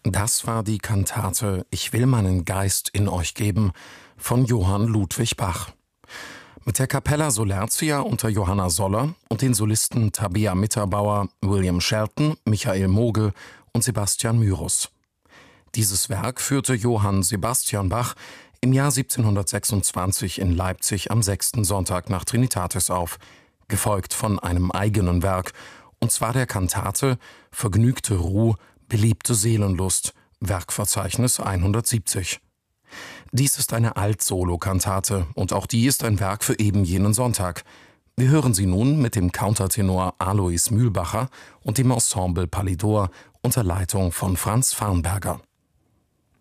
Das war die Kantate »Ich will meinen Geist in euch geben« von Johann Ludwig Bach. Mit der Capella Solertia unter Johanna Soller und den Solisten Tabea Mitterbauer, William Shelton, Michael Mogel und Sebastian Myrus. Dieses Werk führte Johann Sebastian Bach im Jahr 1726 in Leipzig am 6. Sonntag nach Trinitatis auf, gefolgt von einem eigenen Werk, und zwar der Kantate »Vergnügte Ruh, beliebte Seelenlust«, Werkverzeichnis 170. Dies ist eine Alt-Solo-Kantate und auch die ist ein Werk für eben jenen Sonntag. Wir hören sie nun mit dem Countertenor Alois Mühlbacher und dem Ensemble Palidor unter Leitung von Franz Farnberger.